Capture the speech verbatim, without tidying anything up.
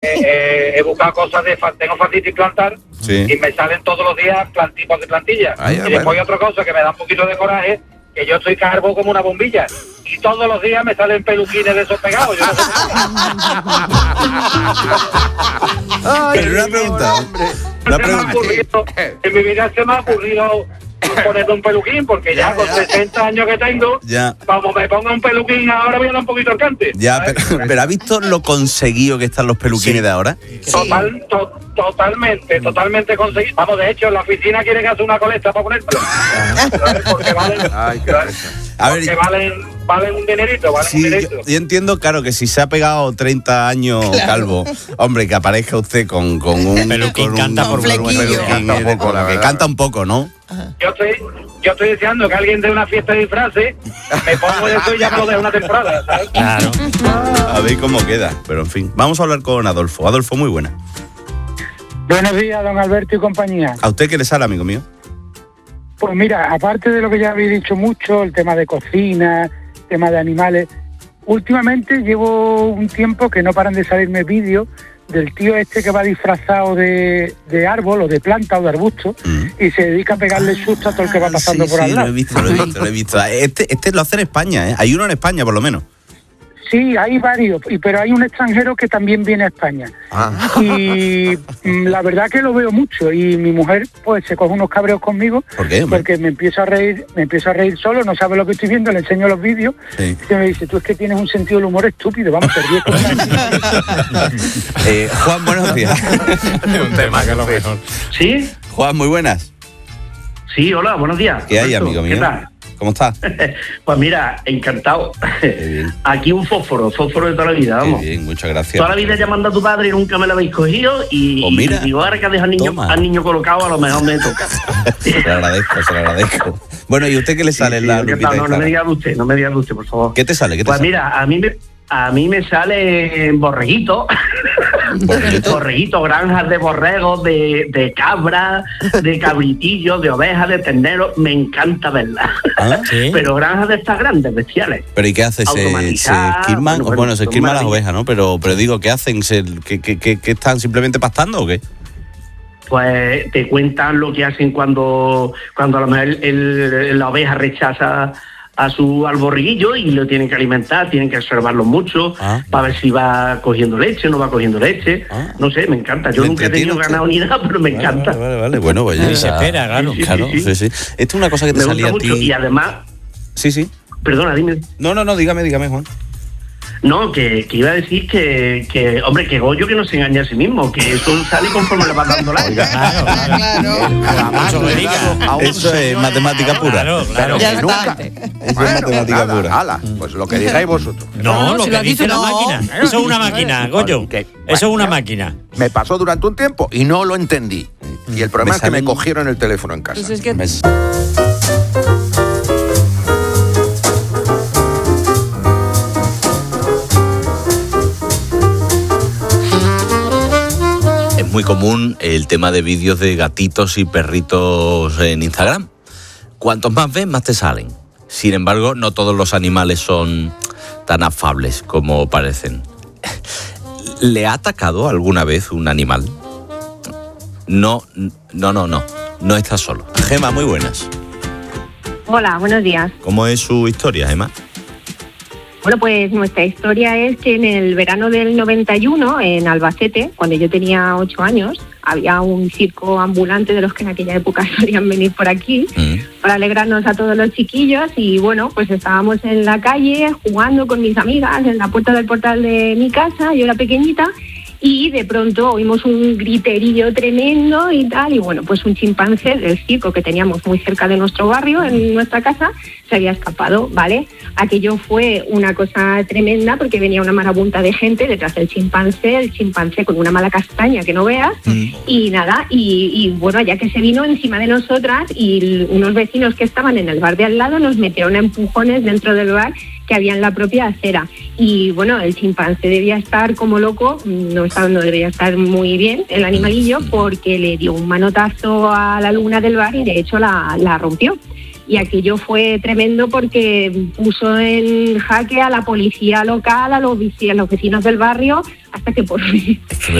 eh, he buscado cosas de tengo fascitis plantar sí. y me salen todos los días plantipos de plantillas. Ay, y después bueno. hay otra cosa que me da un poquito de coraje, que yo estoy calvo como una bombilla y todos los días me salen peluquines de esos pegados. Yo no sé. Ay, pero una pregunta, una pregunta. Ocurrido, en mi vida se me ha ocurrido ponerme un peluquín, porque ya, ya con ya. sesenta años que tengo, ya. Como me ponga un peluquín ahora voy a dar un poquito al cante. Ya, pero, pero ¿ha visto lo conseguido que están los peluquines sí. de ahora? Total, to, totalmente, totalmente conseguido. Vamos, de hecho, en la oficina quieren hacer una colecta para ponérmelo. Porque valen, Ay, qué a ver, porque valen, valen un dinerito, valen sí, un dinerito. Yo, yo entiendo, claro, que si se ha pegado treinta años claro. calvo, hombre, que aparezca usted con, con un peluquín, con canta un, por peluquín, canta un poco, que canta un poco, ¿no? Yo estoy, yo estoy deseando que alguien dé una fiesta de disfraces, me pongo eso y ya me lo dejo una temporada, ¿sabes? Claro. A ver cómo queda, pero en fin. Vamos a hablar con Adolfo. Adolfo, muy buena. Buenos días, don Alberto y compañía. ¿A usted qué le sale, amigo mío? Pues mira, aparte de lo que ya habéis dicho mucho, el tema de cocina, el tema de animales, últimamente llevo un tiempo que no paran de salirme vídeos del tío este que va disfrazado de, de árbol o de planta o de arbusto mm. y se dedica a pegarle susto a todo el que va pasando sí, por sí, al lado. Lo he visto, lo he visto, lo he visto. Este, este lo hace en España, ¿eh? Hay uno en España, por lo menos. Sí, hay varios, pero hay un extranjero que también viene a España. Ah. Y la verdad que lo veo mucho y mi mujer pues se coge unos cabreos conmigo. ¿Por qué, hombre? Porque me empiezo a reír, me empiezo a reír solo, no sabe lo que estoy viendo, le enseño los vídeos sí. y me dice, tú es que tienes un sentido del humor estúpido, vamos, te ríes con eh, Juan, buenos días. Un tema que es lo mejor. ¿Sí? Juan, muy buenas. Sí, hola, buenos días. ¿Qué hay, amigo mío? ¿Qué tal? ¿Cómo estás? Pues mira, encantado. Aquí un fósforo, fósforo de toda la vida, vamos. Qué bien, muchas gracias. Toda la vida llamando a tu padre y nunca me lo habéis cogido y, oh, mira, y digo, ahora que deja al niño, al niño colocado, a lo mejor me toca. Se lo agradezco, se lo agradezco. Bueno, ¿y usted qué le sale sí, en la sí, Lupita? No, no me diga de usted, no me diga de usted, por favor. ¿Qué te sale? ¿Qué te pues sale? mira, a mí me... A mí me sale borreguito, borreguito, borreguito, granjas de borregos, de, de cabras, de cabritillos, de ovejas, de terneros, me encanta verlas. ¿Ah, sí? Pero granjas de estas grandes, bestiales. ¿Pero y qué hace? ¿Se, se esquilman? Bueno, bueno, se esquilman las ovejas, ¿no? Pero, pero digo, ¿qué hacen? ¿Se, que, que, que, que están simplemente pastando o qué? Pues te cuentan lo que hacen cuando, cuando a lo mejor el, el, la oveja rechaza a su al borreguillo y lo tienen que alimentar, tienen que observarlo mucho ah, para ver si va cogiendo leche, no va cogiendo leche. Ah, no sé, me encanta. Yo nunca he tenido ganado ni nada, pero me vale, encanta. Vale, vale, vale. Bueno, pues y se espera, claro. Sí, sí, claro, sí, sí. Sí, sí. Esto es una cosa que te me salía a mucho. ti. Y además... Sí, sí. Perdona, dime. No, no, no, dígame, dígame, Juan. No, que, que iba a decir que, que, hombre, que Goyo que no se engaña a sí mismo, que eso sale conforme le va dando la... Claro, claro. Eso, eso es matemática pura. Claro, claro. Pero que nunca. Eso es matemática ala, pura. Ala, pues lo que digáis vosotros. No, no lo si que lo dice la no. máquina. Eso es una máquina, Goyo. Que, Eso bueno, es una máquina. Me pasó durante un tiempo y no lo entendí. Y el problema me es que salen... me cogieron el teléfono en casa. Pues es que... Me... Muy común el tema de vídeos de gatitos y perritos en Instagram. Cuantos más ves, más te salen. Sin embargo, no todos los animales son tan afables como parecen. ¿Le ha atacado alguna vez un animal? No, no, no, no. No está solo. Gema, muy buenas. Hola, buenos días. ¿Cómo es su historia, Gema? Bueno, pues nuestra historia es que en el verano del noventa y uno, en Albacete, cuando yo tenía ocho años, había un circo ambulante de los que en aquella época solían venir por aquí mm. para alegrarnos a todos los chiquillos y bueno, pues estábamos en la calle jugando con mis amigas en la puerta del portal de mi casa, yo era pequeñita, y de pronto oímos un griterío tremendo y tal, y bueno, pues un chimpancé del circo que teníamos muy cerca de nuestro barrio, en nuestra casa, se había escapado, ¿vale? Aquello fue una cosa tremenda porque venía una marabunta de gente detrás del chimpancé, el chimpancé con una mala castaña que no veas, mm. y nada, y, y bueno, ya que se vino encima de nosotras y unos vecinos que estaban en el bar de al lado nos metieron a empujones dentro del bar que había en la propia acera. Y bueno, el chimpancé debía estar como loco, no, estaba, no debía estar muy bien el animalillo porque le dio un manotazo a la luna del bar y de hecho la, la rompió. y aquello fue tremendo porque puso en jaque a la policía local, a los, vici- a los vecinos del barrio, hasta que por fin